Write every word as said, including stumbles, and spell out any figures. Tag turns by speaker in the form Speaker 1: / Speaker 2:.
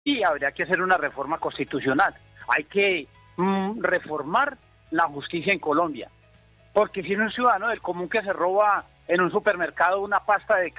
Speaker 1: y habría que hacer una reforma constitucional. Hay que mm, reformar la justicia en Colombia, porque si es un ciudadano del común que se roba en un supermercado una pasta de